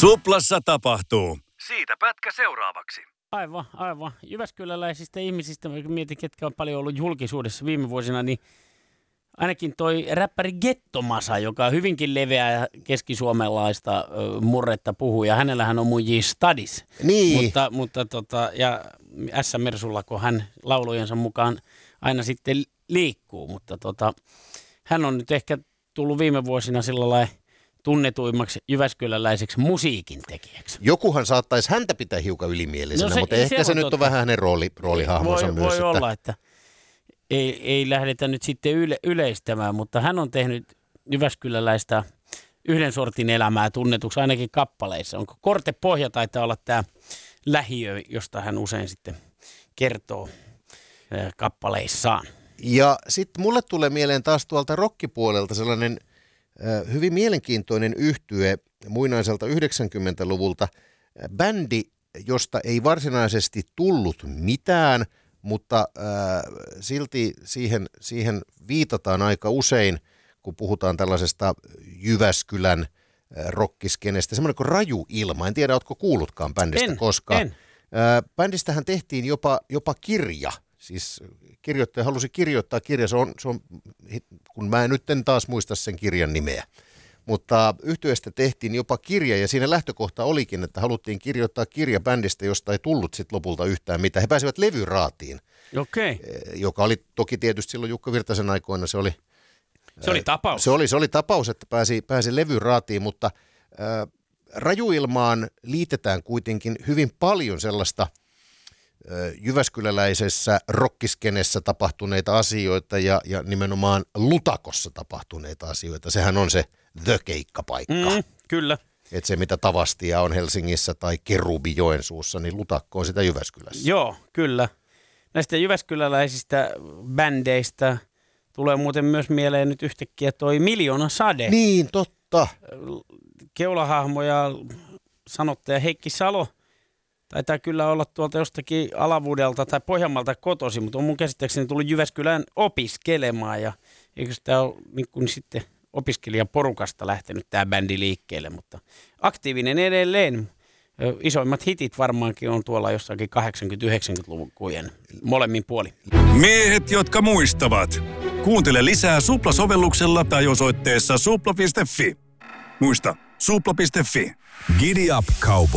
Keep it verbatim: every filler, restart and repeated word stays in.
Suplassa tapahtuu. Siitä pätkä seuraavaksi. Aivan, aivan. Jyväskyläläisistä ihmisistä, mä mietin, ketkä on paljon ollut julkisuudessa viime vuosina, niin ainakin toi räppäri Gettomasa, joka on hyvinkin leveää keskisuomalaista ö, murretta puhuu, ja hänellähän on mun J. Stadis. Niin. Mutta, mutta tota, ja S. Mersulla, kun hän laulujensa mukaan aina sitten liikkuu, mutta tota, hän on nyt ehkä tullut viime vuosina sillä lailla tunnetuimmaksi jyväskyläläiseksi musiikin tekijäksi. Jokuhan saattaisi häntä pitää hiukan ylimielisenä, no se, mutta ehkä se, se nyt on vähän hänen rooli, roolihahmonsa voi, myös. Voi että... olla, että ei, ei lähdetä nyt sitten yle, yleistämään, mutta hän on tehnyt jyväskyläläistä yhden sortin elämää tunnetuksi ainakin kappaleissa. Onko Kortepohja taitaa olla tämä lähiö, josta hän usein sitten kertoo kappaleissaan. Ja sitten mulle tulee mieleen taas tuolta rockipuolelta sellainen äh, hyvin mielenkiintoinen yhtye muinaiselta yhdeksänkymmentäluvulta. Bändi, josta ei varsinaisesti tullut mitään, mutta äh, silti siihen, siihen viitataan aika usein, kun puhutaan tällaisesta Jyväskylän äh, rockiskenestä. Semmoinen kuin Raju Ilma. En tiedä, ootko kuullutkaan bändistä en, koskaan. En. Äh, bändistähän tehtiin jopa, jopa kirja. Siis kirjoittaja halusi kirjoittaa kirja, se on, se on, kun mä en nyt en taas muista sen kirjan nimeä. Mutta yhtyeestä tehtiin jopa kirja ja siinä lähtökohta olikin, että haluttiin kirjoittaa kirja bändistä, josta ei tullut sit lopulta yhtään mitään. He pääsivät levyraatiin, okay. joka oli toki tietysti silloin Jukka Virtasen aikoina, se oli... Se oli tapaus. Se oli, se oli tapaus, että pääsi, pääsi levyraatiin, mutta äh, Rajuilmaan liitetään kuitenkin hyvin paljon sellaista jyväskyläläisessä rockiskenessä tapahtuneita asioita ja, ja nimenomaan Lutakossa tapahtuneita asioita. Sehän on se the-keikkapaikka. Mm, kyllä. Että se mitä Tavastia on Helsingissä tai Kerubi Joensuussa, niin Lutakko on sitä Jyväskylässä. Joo, kyllä. Näistä jyväskyläläisistä bändeistä tulee muuten myös mieleen nyt yhtäkkiä toi Miljoona Sade. Niin, totta. Keulahahmoja sanottaja Heikki Salo. Taitaa kyllä olla tuolta jostakin Alavuudelta tai Pohjanmaalta kotosi, mutta on mun käsittääkseni tullut Jyväskylään opiskelemaan. Ja eikö tämä ole niin kuin sitten opiskelijaporukasta lähtenyt tämä bändi liikkeelle, mutta aktiivinen edelleen. Isoimmat hitit varmaankin on tuolla jossakin kahdeksankymmentä-yhdeksänkymmentälukujen molemmin puoli. Miehet, jotka muistavat. Kuuntele lisää Supla-sovelluksella tai osoitteessa supla piste fi. Muista, supla piste fi. Giddy up, cowboy.